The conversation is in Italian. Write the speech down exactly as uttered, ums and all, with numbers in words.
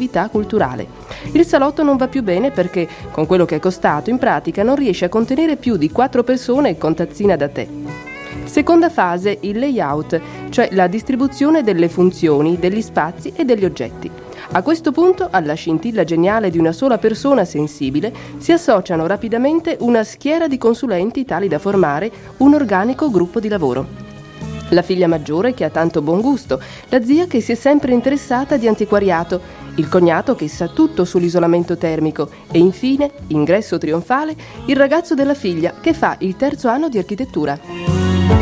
attività culturale. Il salotto non va più bene perché, con quello che è costato, in pratica non riesce a contenere più di quattro persone con tazzina da tè. Seconda fase, il layout, cioè la distribuzione delle funzioni, degli spazi e degli oggetti. A questo punto, alla scintilla geniale di una sola persona sensibile, si associano rapidamente una schiera di consulenti tali da formare un organico gruppo di lavoro. La figlia maggiore che ha tanto buon gusto, la zia che si è sempre interessata di antiquariato, il cognato che sa tutto sull'isolamento termico e infine, ingresso trionfale, il ragazzo della figlia che fa il terzo anno di architettura.